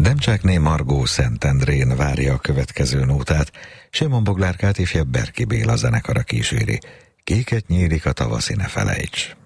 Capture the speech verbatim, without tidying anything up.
Demcsákné Margó Szentendrén várja a következő nótát, Simon Boglárkát ifjabb Berki Béla zenekara kíséri. Kéket nyílik a tavaszi, ne felejts!